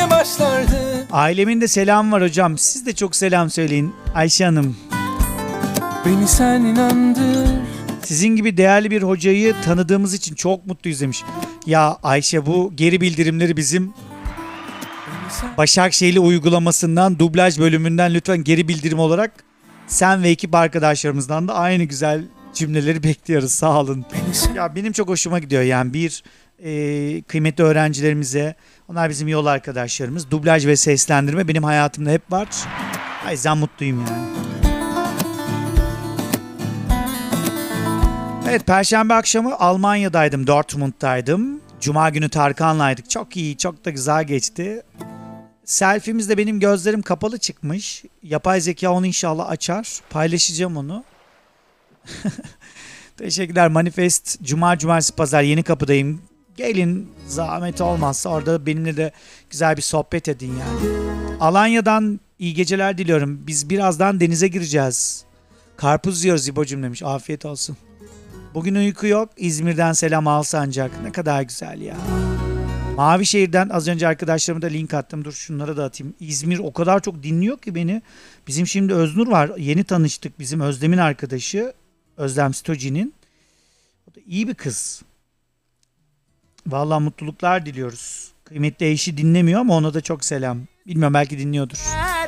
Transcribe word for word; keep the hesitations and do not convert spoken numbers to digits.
yeni başlardı. Ailemin de selam var hocam. Siz de çok selam söyleyin Ayşe Hanım. Beni sen inandır. Sizin gibi değerli bir hocayı tanıdığımız için çok mutluyuz demiş. Ya Ayşe, bu geri bildirimleri bizim Başakşehirli uygulamasından, dublaj bölümünden lütfen geri bildirim olarak sen ve ekip arkadaşlarımızdan da aynı güzel cümleleri bekliyoruz. Sağ olun. Ya benim çok hoşuma gidiyor yani bir e, kıymetli öğrencilerimize, onlar bizim yol arkadaşlarımız. Dublaj ve seslendirme benim hayatımda hep var. O yüzden mutluyum yani. Evet, Perşembe akşamı Almanya'daydım, Dortmund'daydım. Cuma günü Tarkan'laydık. Çok iyi, çok da güzel geçti. Selfie'mizde benim gözlerim kapalı çıkmış. Yapay zeka onu inşallah açar. Paylaşacağım onu. Teşekkürler. Manifest Cuma, Cumartesi, Pazar Yenikapı'dayım. Gelin, zahmet olmazsa orada benimle de güzel bir sohbet edin yani. Alanya'dan iyi geceler diliyorum. Biz birazdan denize gireceğiz. Karpuz yiyoruz İbo'cum demiş. Afiyet olsun. Bugün uyku yok. İzmir'den selam Alsancak. Ne kadar güzel ya. Mavişehir'den az önce arkadaşlarıma da link attım. Dur şunlara da atayım. İzmir o kadar çok dinliyor ki beni. Bizim şimdi Öznur var. Yeni tanıştık. Bizim Özlem'in arkadaşı. Özlem Stoji'nin. O da iyi bir kız. Vallahi mutluluklar diliyoruz. Kıymetli eşi dinlemiyor ama ona da çok selam. Bilmiyorum, belki dinliyordur.